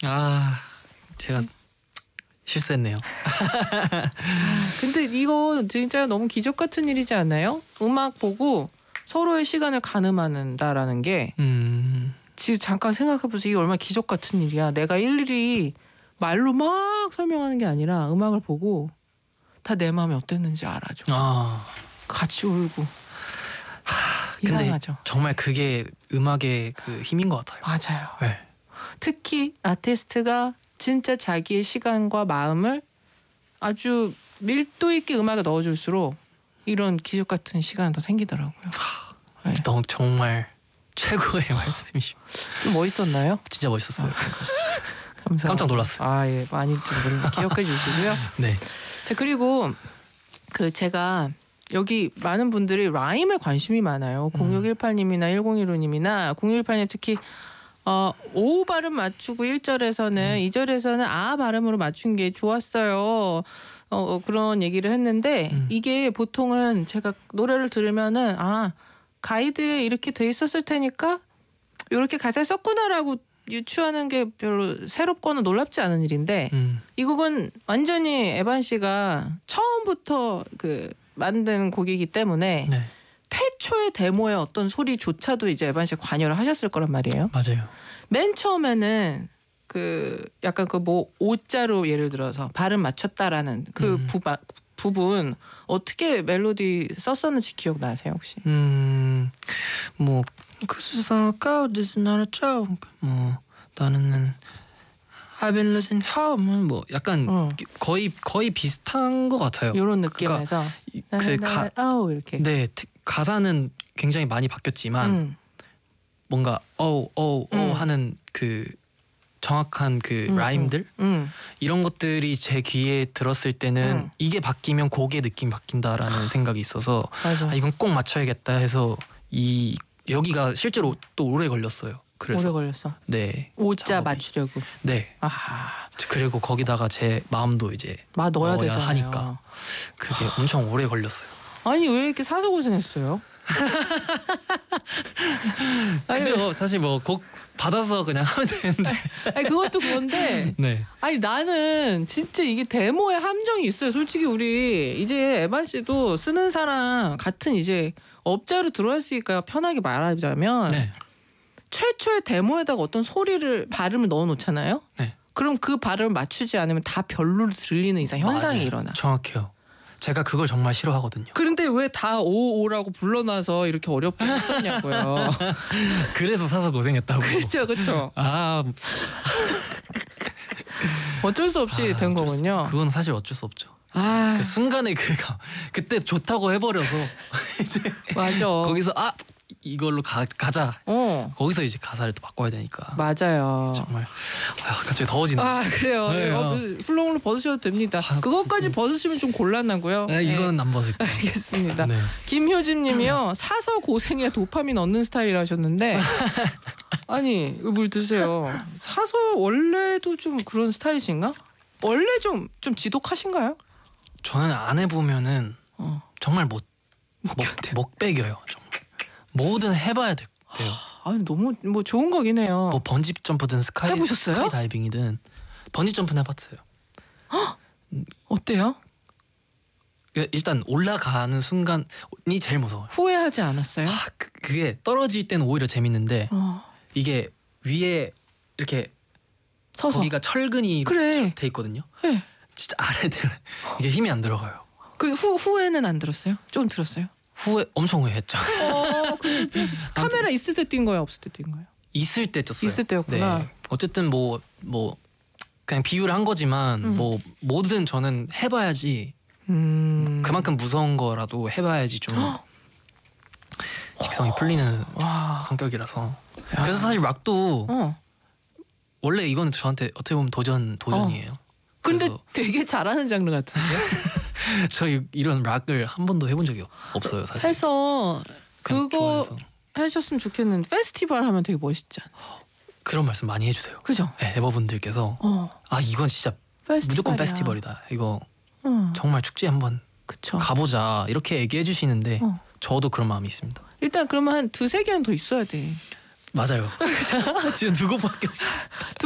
아, 제가 실수했네요. 근데 이거 진짜 너무 기적 같은 일이지 않나요? 음악 보고 서로의 시간을 가늠한다라는 게 지금 잠깐 생각해보세요. 이게 얼마나 기적 같은 일이야. 내가 일일이 말로 막 설명하는 게 아니라 음악을 보고 다 내 마음이 어땠는지 알아줘. 같이 울고. 근데 이상하죠. 정말 그게 음악의 그 힘인 것 같아요. 맞아요. 네. 특히 아티스트가 진짜 자기의 시간과 마음을 아주 밀도 있게 음악에 넣어줄수록 이런 기적 같은 시간이 더 생기더라고요. 네. 너무 정말 최고의 말씀이시죠. 좀 멋있었나요? 진짜 멋있었어요. 감사합니다. 깜짝 놀랐어요. 아, 예, 많이 좀 기억해 주시고요. 네. 자, 그리고 그 제가 여기 많은 분들이 라임에 관심이 많아요. 0618님이나 1015님이나 0618님 특히 오 발음 맞추고 1절에서는 2절에서는 아 발음으로 맞춘 게 좋았어요. 그런 얘기를 했는데 이게 보통은 제가 노래를 들으면은 가이드에 이렇게 돼 있었을 테니까 이렇게 가사를 썼구나라고 유추하는 게 별로 새롭거나 놀랍지 않은 일인데 이 곡은 완전히 에반 씨가 처음부터 그 만든 곡이기 때문에 네. 태초의 데모의 어떤 소리조차도 이제 에반 씨가 관여를 하셨을 거란 말이에요. 맞아요. 맨 처음에는 그 약간 그 뭐 오자로 예를 들어서 발음 맞췄다라는 그 부분 어떻게 멜로디 썼었는지 기억나세요 혹시? 뭐 그래서 this is not a joke. 뭐 나는 I've been losing hope. 뭐 약간 거의 비슷한 것 같아요. 이런 느낌에서 이렇게. 네, 가사는 굉장히 많이 바뀌었지만 뭔가 하는 그 정확한 그 라임들 이런 것들이 제 귀에 들었을 때는 이게 바뀌면 곡의 느낌이 바뀐다라는 생각이 있어서 이건 꼭 맞춰야겠다 해서 여기가 실제로 또 오래 걸렸어요. 그래서 오래 걸렸어. 네. 오자 작업이. 맞추려고. 네. 그리고 거기다가 제 마음도 이제 넣어야 되잖아요. 하니까 그게 엄청 오래 걸렸어요. 아니 왜 이렇게 사서 고생했어요? 그죠. 사실 뭐 곡 받아서 그냥 하면 되는데. 아니 그것도 그건데. 네. 아니 나는 진짜 이게 데모에 함정이 있어요. 솔직히 우리 이제 에반 씨도 쓰는 사람 같은 이제 업자로 들어왔으니까 편하게 말하자면 네. 최초의 데모에다가 어떤 소리를 발음을 넣어 놓잖아요. 네. 그럼 그 발음을 맞추지 않으면 다 별로로 들리는 이상 현상이 맞아요. 일어나. 정확해요. 제가 그걸 정말 싫어하거든요. 그런데 왜 다 오오라고 불러놔서 이렇게 어렵게 했었냐고요. 그래서 사서 고생했다고. 그렇죠. 어쩔 수 없이 된 거군요. 그건 사실 어쩔 수 없죠. 그 순간에 그때 좋다고 해버려서 이제 맞아. 거기서 이걸로 가자. 거기서 이제 가사를 또 바꿔야 되니까. 맞아요. 정말 갑자기 더워지네. 그래요. 네, 훌렁훌렁 벗으셔도 됩니다. 그것까지 벗으시면 좀 곤란하고요. 네, 이건 안 벗을게요. 알겠습니다. 네. 김효진님이요. 사서 고생해야 도파민 얻는 스타일이라 하셨는데 아니 물 드세요. 사서 원래도 좀 그런 스타일이신가? 원래 좀 지독하신가요? 저는 안 해보면은 정말 못 빼겨요. 정말. 뭐든 해봐야 돼요. 아니 너무 뭐 좋은 거긴 해요. 뭐 번지 점프든 해보셨어요? 스카이 다이빙이든 번지 점프는 해봤어요. 어때요? 일단 올라가는 순간이 제일 무서워요. 후회하지 않았어요? 그게 떨어질 때는 오히려 재밌는데 이게 위에 이렇게 서서 거기가 철근이 돼 있거든요. 네. 진짜 아래들 이게 힘이 안 들어가요. 그 후회는 안 들었어요? 좀 들었어요? 후회 엄청 후회했죠. 카메라 있을 때 뛴 거예요? 없을 때 뛴 거예요? 있을 때 뛰었어요. 있을 때였구나. 네. 어쨌든 뭐 그냥 비유를 한 거지만 뭐 뭐든 저는 해봐야지 그만큼 무서운 거라도 해봐야지 좀 직성이 풀리는 성격이라서. 그래서 사실 락도 원래 이거는 저한테 어떻게 보면 도전이에요. 근데 그래서 되게 잘하는 장르 같은데? 저 이런 락을 한 번도 해본 적이 없어요. 사실. 해서 그거 좋아해서. 하셨으면 좋겠는데 페스티벌 하면 되게 멋있지 않아요? 그런 말씀 많이 해주세요. 그죠? 네, 에버분들께서 이건 진짜 무조건 페스티벌이다. 이거 정말 축제 한번 가보자 이렇게 얘기해 주시는데 저도 그런 마음이 있습니다. 일단 그러면 한 2-3개는 더 있어야 돼. 맞아요. 지금 2곡밖에 없어요.